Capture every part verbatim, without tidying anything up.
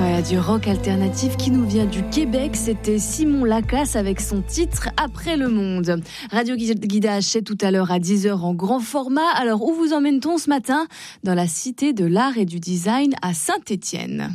Ouais, du rock alternatif qui nous vient du Québec. C'était Simon Lacasse avec son titre « Après le monde ». Radio Guidage, c'est tout à l'heure à dix heures en grand format. Alors, où vous emmène-t-on ce matin ? Dans la Cité de l'Art et du Design à Saint-Étienne.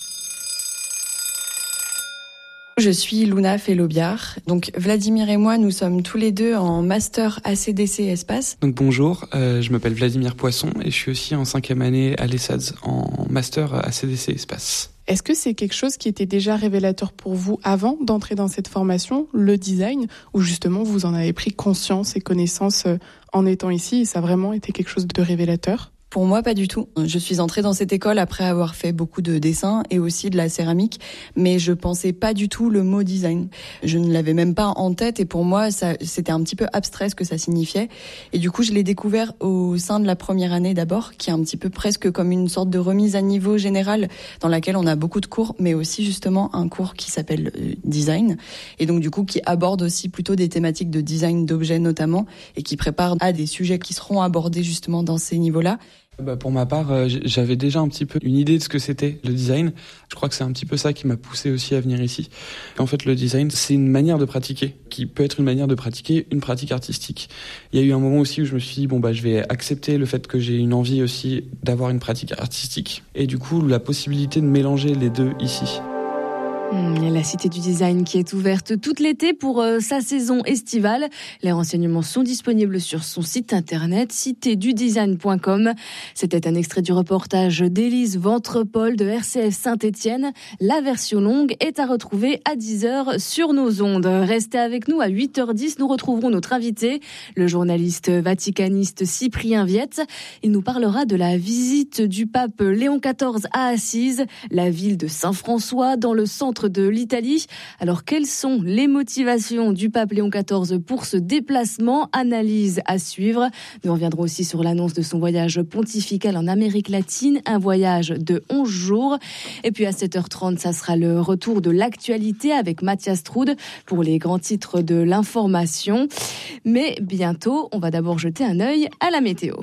Je suis Luna Fellobiard. Donc Vladimir et moi, nous sommes tous les deux en master A C D C Espace. Donc bonjour, euh, je m'appelle Vladimir Poisson et je suis aussi en cinquième année à l'E S A D en master A C D C Espace. Est-ce que c'est quelque chose qui était déjà révélateur pour vous avant d'entrer dans cette formation, le design, ou justement vous en avez pris conscience et connaissance en étant ici et ça a vraiment été quelque chose de révélateur ? Pour moi, pas du tout. Je suis entrée dans cette école après avoir fait beaucoup de dessins et aussi de la céramique, mais je pensais pas du tout le mot design. Je ne l'avais même pas en tête et pour moi, ça, c'était un petit peu abstrait ce que ça signifiait. Et du coup, je l'ai découvert au sein de la première année d'abord, qui est un petit peu presque comme une sorte de remise à niveau général dans laquelle on a beaucoup de cours, mais aussi justement un cours qui s'appelle euh, design et donc du coup qui aborde aussi plutôt des thématiques de design d'objets notamment et qui prépare à des sujets qui seront abordés justement dans ces niveaux-là. Bah pour ma part, euh, j'avais déjà un petit peu une idée de ce que c'était le design. Je crois que c'est un petit peu ça qui m'a poussé aussi à venir ici. En fait, le design, c'est une manière de pratiquer, qui peut être une manière de pratiquer une pratique artistique. Il y a eu un moment aussi où je me suis dit, bon bah je vais accepter le fait que j'ai une envie aussi d'avoir une pratique artistique. Et du coup, la possibilité de mélanger les deux ici. La Cité du Design qui est ouverte toute l'été pour euh, sa saison estivale. Les renseignements sont disponibles sur son site internet cité du design point com. C'était un extrait du reportage d'Élise Ventrepol de R C F Saint-Étienne. La version longue est à retrouver à dix heures sur nos ondes. Restez avec nous à huit heures dix. Nous retrouverons notre invité, le journaliste vaticaniste Cyprien Viette. Il nous parlera de la visite du pape Léon quatorze à Assise, la ville de Saint-François dans le centre de l'Italie. Alors, quelles sont les motivations du pape Léon quatorze pour ce déplacement ? Analyse à suivre. Nous reviendrons aussi sur l'annonce de son voyage pontifical en Amérique latine, un voyage de onze jours. Et puis à sept heures trente, ça sera le retour de l'actualité avec Mathias Troud pour les grands titres de l'information. Mais bientôt, on va d'abord jeter un œil à la météo.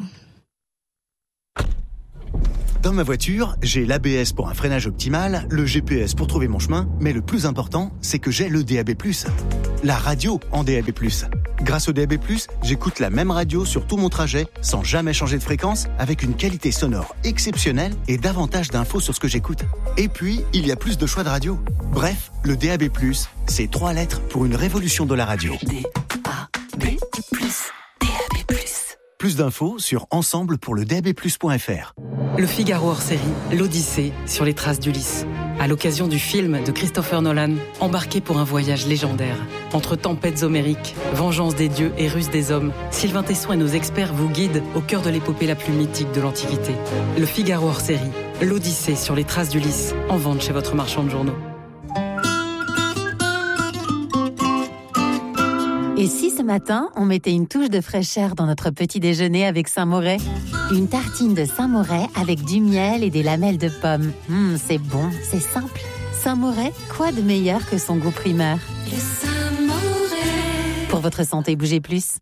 Dans ma voiture, j'ai l'A B S pour un freinage optimal, le G P S pour trouver mon chemin, mais le plus important, c'est que j'ai le D A B plus. La radio en D A B plus. Grâce au D A B plus, j'écoute la même radio sur tout mon trajet, sans jamais changer de fréquence, avec une qualité sonore exceptionnelle et davantage d'infos sur ce que j'écoute. Et puis, il y a plus de choix de radio. Bref, le D A B plus, c'est trois lettres pour une révolution de la radio. D A B plus, D A B plus. Plus d'infos sur ensemble pour le D A B plus point F R. Le Figaro hors série, l'Odyssée, sur les traces d'Ulysse. À l'occasion du film de Christopher Nolan, embarqué pour un voyage légendaire. Entre tempêtes homériques, vengeance des dieux et ruse des hommes, Sylvain Tesson et nos experts vous guident au cœur de l'épopée la plus mythique de l'Antiquité. Le Figaro hors série, l'Odyssée sur les traces d'Ulysse, en vente chez votre marchand de journaux. Et si ce matin, on mettait une touche de fraîcheur dans notre petit déjeuner avec Saint-Moret ? Une tartine de Saint-Moret avec du miel et des lamelles de pommes. Mmh, c'est bon, c'est simple. Saint-Moret, quoi de meilleur que son goût primeur ? Le Saint-Moret. Pour votre santé, bougez plus.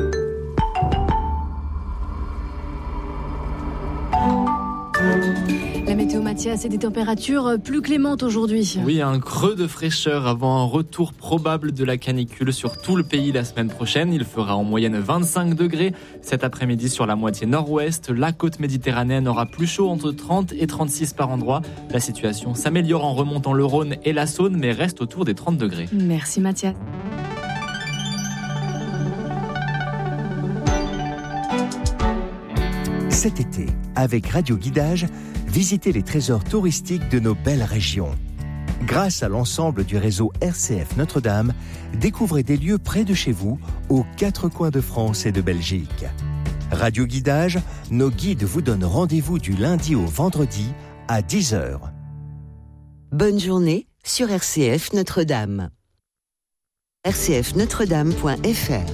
La météo Mathias et des températures plus clémentes aujourd'hui. Oui, un creux de fraîcheur avant un retour probable de la canicule sur tout le pays la semaine prochaine. Il fera en moyenne vingt-cinq degrés cet après-midi sur la moitié nord-ouest. La côte méditerranéenne aura plus chaud entre trente et trente-six par endroit. La situation s'améliore en remontant le Rhône et la Saône, mais reste autour des trente degrés. Merci Mathias. Cet été, avec Radio Guidage, visitez les trésors touristiques de nos belles régions. Grâce à l'ensemble du réseau R C F Notre-Dame, découvrez des lieux près de chez vous, aux quatre coins de France et de Belgique. Radio Guidage, nos guides vous donnent rendez-vous du lundi au vendredi à dix heures. Bonne journée sur R C F Notre-Dame. r c f notre dame point f r.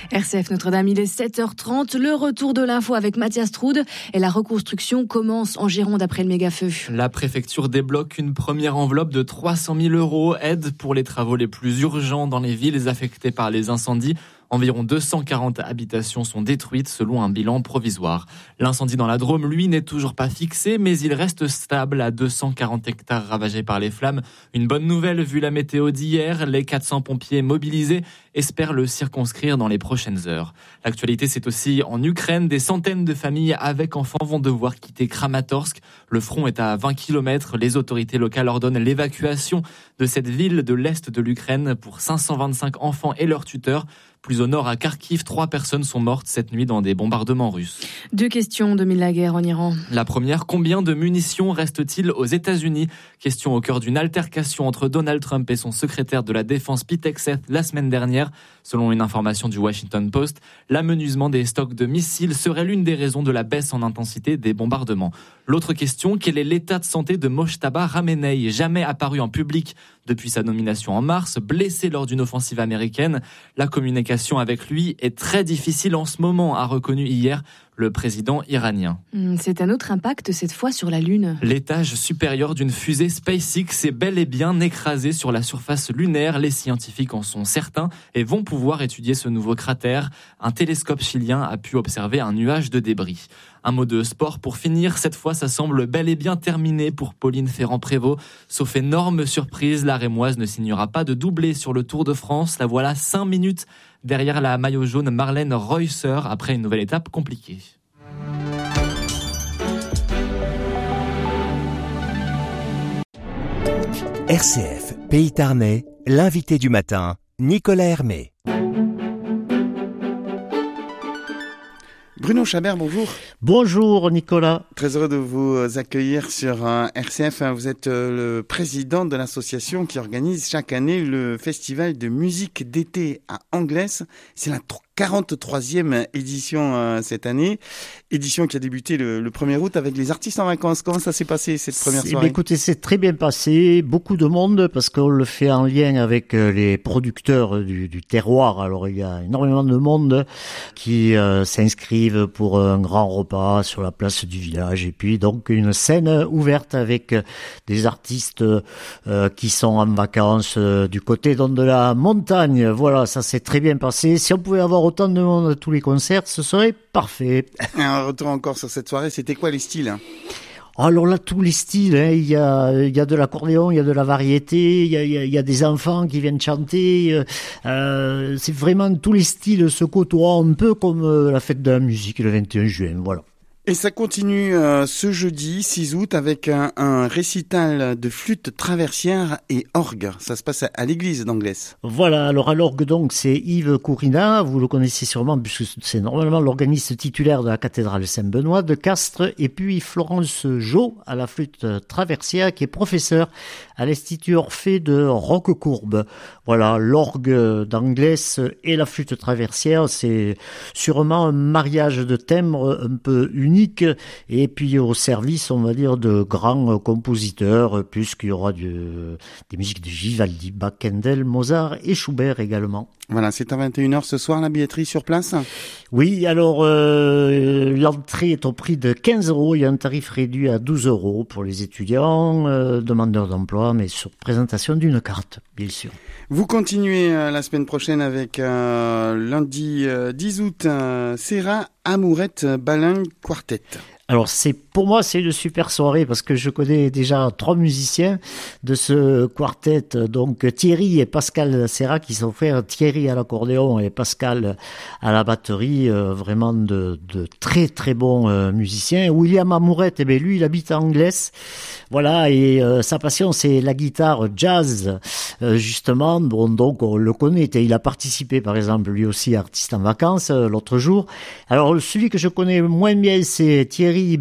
R C F Notre-Dame, il est sept heures trente. Le retour de l'info avec Mathias Troude. Et la reconstruction commence en Gironde après le méga-feu. La préfecture débloque une première enveloppe de trois cent mille euros. Aide pour les travaux les plus urgents dans les villes affectées par les incendies. Environ deux cent quarante habitations sont détruites selon un bilan provisoire. L'incendie dans la Drôme, lui, n'est toujours pas fixé, mais il reste stable à deux cent quarante hectares ravagés par les flammes. Une bonne nouvelle vu la météo d'hier. Les quatre cents pompiers mobilisés espèrent le circonscrire dans les prochaines heures. L'actualité, c'est aussi en Ukraine. Des centaines de familles avec enfants vont devoir quitter Kramatorsk. Le front est à vingt kilomètres. Les autorités locales ordonnent l'évacuation de cette ville de l'est de l'Ukraine pour cinq cent vingt-cinq enfants et leurs tuteurs. Plus au nord, à Kharkiv, trois personnes sont mortes cette nuit dans des bombardements russes. Deux questions domine la guerre en Iran. La première, combien de munitions reste-t-il aux États-Unis ? Question au cœur d'une altercation entre Donald Trump et son secrétaire de la Défense Pete Hegseth la semaine dernière. Selon une information du Washington Post, l'amenuisement des stocks de missiles serait l'une des raisons de la baisse en intensité des bombardements. L'autre question, quel est l'état de santé de Mojtaba Khamenei, jamais apparu en public depuis sa nomination en mars, blessé lors d'une offensive américaine. La communication avec lui est très difficile en ce moment, a reconnu hier le président iranien. C'est un autre impact cette fois sur la Lune. L'étage supérieur d'une fusée SpaceX est bel et bien écrasé sur la surface lunaire. Les scientifiques en sont certains et vont pouvoir étudier ce nouveau cratère. Un télescope chilien a pu observer un nuage de débris. Un mot de sport pour finir. Cette fois, ça semble bel et bien terminé pour Pauline Ferrand-Prévot. Sauf énorme surprise, la Rémoise ne signera pas de doublé sur le Tour de France. La voilà cinq minutes derrière la maillot jaune Marlène Reusser après une nouvelle étape compliquée. R C F, Pays Tarnais, l'invité du matin, Nicolas Hermé. Bruno Chabert, bonjour. Bonjour Nicolas. Très heureux de vous accueillir sur R C F. Vous êtes le président de l'association qui organise chaque année le festival de musique d'été à Anglès. C'est la quarante-troisième édition euh, cette année, édition qui a débuté le, le premier août avec les artistes en vacances. Comment ça s'est passé cette première soirée ? Eh écoutez, c'est très bien passé, beaucoup de monde parce qu'on le fait en lien avec les producteurs du, du terroir. Alors il y a énormément de monde qui euh, s'inscrivent pour un grand repas sur la place du village et puis donc une scène ouverte avec des artistes euh, qui sont en vacances euh, du côté donc, de la montagne. Voilà, ça s'est très bien passé. Si on pouvait avoir autant de monde à tous les concerts, ce serait parfait. Un retour encore sur cette soirée, c'était quoi les styles ? Alors là, tous les styles, hein. il y a, il y a de l'accordéon, il y a de la variété, il y a, il y a, il y a des enfants qui viennent chanter. Euh, c'est vraiment tous les styles se côtoient un peu comme euh, la fête de la musique le vingt et un juin, voilà. Et ça continue euh, ce jeudi six août avec un, un récital de flûte traversière et orgue. Ça se passe à, à l'église d'Anglès. Voilà, alors à l'orgue donc c'est Yves Courina, vous le connaissez sûrement puisque c'est normalement l'organiste titulaire de la cathédrale Saint-Benoît de Castres, et puis Florence Jo à la flûte traversière qui est professeure à l'Institut Orphée de Roquecourbe. Voilà, l'orgue d'Anglès et la flûte traversière, c'est sûrement un mariage de timbres un peu unique. Et puis au service, on va dire, de grands compositeurs, puisqu'il y aura du, des musiques de Vivaldi, Bach, Handel, Mozart et Schubert également. Voilà, c'est à vingt et une heures ce soir, la billetterie sur place ? Oui, alors euh, l'entrée est au prix de quinze euros, il y a un tarif réduit à douze euros pour les étudiants, euh, demandeurs d'emploi, mais sur présentation d'une carte, bien sûr. Vous continuez euh, la semaine prochaine avec euh, lundi euh, dix août, euh, Serra Amourette Balin Quartet. Alors c'est pour moi c'est une super soirée parce que je connais déjà trois musiciens de ce quartet, donc Thierry et Pascal Serra qui sont frères, Thierry à l'accordéon et Pascal à la batterie, euh, vraiment de, de très très bons euh, musiciens. William Amourette, eh bien lui il habite à Anglès, voilà, et euh, sa passion c'est la guitare jazz, euh, justement, bon donc on le connaît, il a participé par exemple lui aussi Artiste en vacances euh, l'autre jour. Alors celui que je connais moins bien c'est Thierry Balin,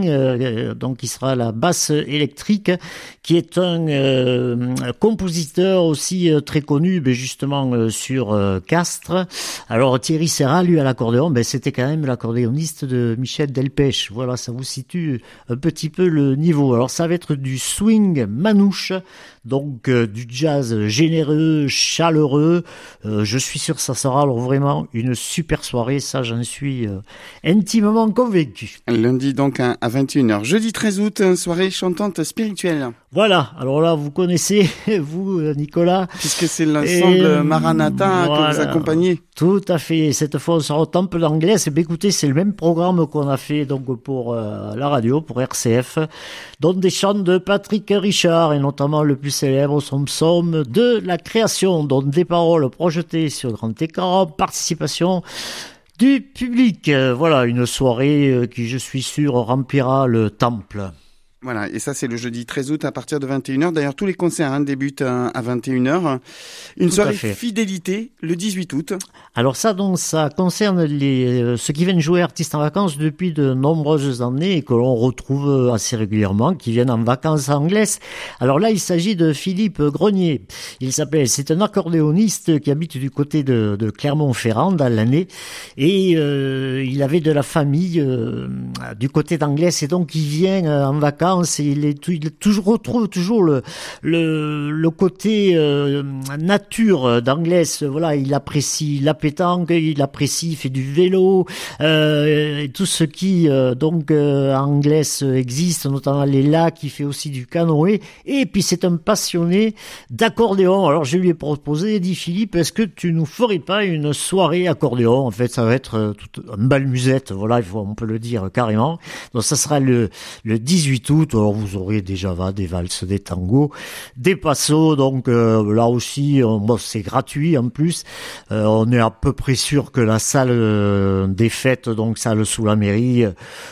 Martin, euh, donc qui sera à la basse électrique, qui est un euh, compositeur aussi euh, très connu, ben, justement euh, sur euh, Castres. Alors Thierry Serra, lui à l'accordéon, ben, c'était quand même l'accordéoniste de Michel Delpech. Voilà, ça vous situe un petit peu le niveau. Alors ça va être du swing manouche, donc euh, du jazz généreux, chaleureux. Euh, je suis sûr que ça sera alors vraiment une super soirée, ça j'en suis euh, intimement convaincu. Lundi donc à vingt et une heures. Jeudi treize août, soirée chantante spirituelle. Voilà, alors là vous connaissez, vous Nicolas. Puisque c'est l'ensemble et Maranatha voilà, que vous accompagnez. Tout à fait, cette fois on sera au Temple d'Anglais. Et bien écoutez, c'est le même programme qu'on a fait donc pour euh, la radio, pour R C F, dont des chants de Patrick Richard et notamment le plus célèbre, son psaume de la création, dont des paroles projetées sur grand écran, participation du public. Voilà, une soirée qui, je suis sûr, remplira le temple. Voilà, et ça c'est le jeudi treize août à partir de vingt et une heures. D'ailleurs, tous les concerts hein, débutent à vingt et une heures. Une Tout soirée fidélité le dix-huit août. Alors ça, donc, ça concerne les, euh, ceux qui viennent jouer artistes en vacances depuis de nombreuses années et que l'on retrouve assez régulièrement, qui viennent en vacances anglaises. Alors là, il s'agit de Philippe Grenier. Il s'appelle, c'est un accordéoniste qui habite du côté de, de Clermont-Ferrand dans l'année et euh, il avait de la famille euh, du côté d'Anglès et donc il vient euh, en vacances. Et il, est, il est toujours, retrouve toujours le, le, le côté euh, nature d'Anglès. Voilà, il apprécie la pétanque, il apprécie, il fait du vélo, euh, et tout ce qui euh, donc euh, à Anglès existe, notamment les lacs. Il fait aussi du canoë. Et puis c'est un passionné d'accordéon. Alors je lui ai proposé, dit Philippe, est-ce que tu nous ferais pas une soirée accordéon? En fait, ça va être euh, tout, un bal musette. Voilà, il faut, on peut le dire carrément. Donc ça sera le, le dix-huit août. Alors vous aurez des javas, des valses, des tangos, des passos, donc euh, là aussi euh, bon, c'est gratuit en plus. Euh, on est à peu près sûr que la salle euh, des fêtes, donc salle sous la mairie, euh,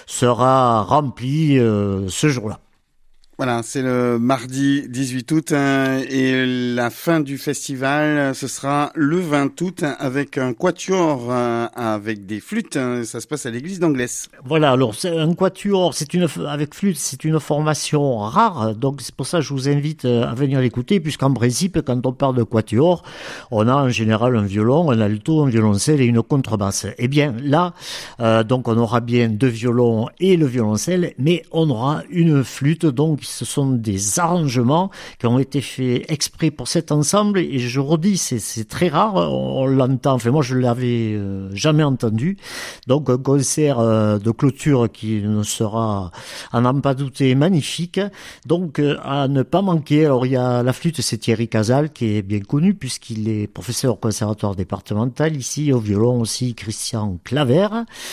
sera remplie euh, ce jour-là. Voilà, c'est le mardi dix-huit août hein, et la fin du festival, ce sera le vingt août avec un quatuor euh, avec des flûtes. Hein, ça se passe à l'église d'Anglès. Voilà, alors c'est un quatuor, c'est une avec flûte, c'est une formation rare, donc c'est pour ça que je vous invite à venir l'écouter, puisqu'en principe, quand on parle de quatuor, on a en général un violon, un alto, un violoncelle et une contrebasse. Eh bien là, euh, donc on aura bien deux violons et le violoncelle, mais on aura une flûte, donc ce sont des arrangements qui ont été faits exprès pour cet ensemble et je redis, c'est, c'est très rare, on, on l'entend, enfin moi je l'avais euh, jamais entendu, donc un concert euh, de clôture qui ne sera, à n'en pas douter, magnifique, donc euh, à ne pas manquer. Alors il y a la flûte, c'est Thierry Casal qui est bien connu puisqu'il est professeur au conservatoire départemental, ici au violon aussi Christian Claver,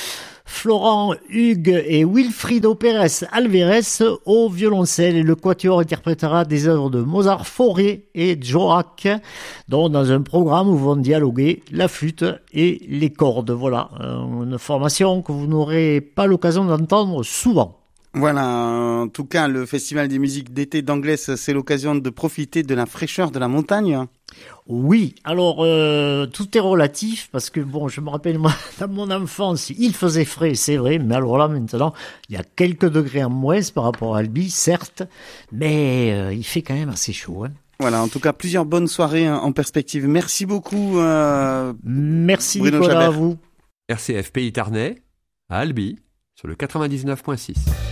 Florent Hugues et Wilfrido Pérez Alvarez au violoncelle et le quatuor interprétera des œuvres de Mozart, Fauré et Dvorak, dont dans un programme où vont dialoguer la flûte et les cordes. Voilà, une formation que vous n'aurez pas l'occasion d'entendre souvent. Voilà, en tout cas, le Festival des musiques d'été d'Anglès, c'est l'occasion de profiter de la fraîcheur de la montagne. Oui, alors euh, tout est relatif parce que bon, je me rappelle moi dans mon enfance, il faisait frais, c'est vrai, mais alors là maintenant, il y a quelques degrés en moins par rapport à Albi, certes, mais euh, il fait quand même assez chaud. Hein. Voilà, en tout cas, plusieurs bonnes soirées en perspective. Merci beaucoup. Euh, Merci Bruno Nicolas, Chabert. à vous. R C F Pays Tarnais, à Albi, sur le quatre-vingt-dix-neuf virgule six.